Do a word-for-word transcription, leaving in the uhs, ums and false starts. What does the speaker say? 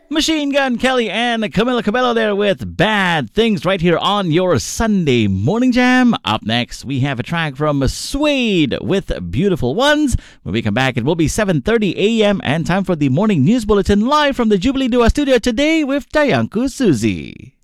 Machine Gun Kelly and Camila Cabello there with Bad Things right here on your Sunday Morning Jam. Up next, we have a track from Suede with Beautiful Ones. When we come back, it will be seven thirty a.m. and time for the Morning News Bulletin live from the Jubilee Dua studio today with Dayanku Suzy.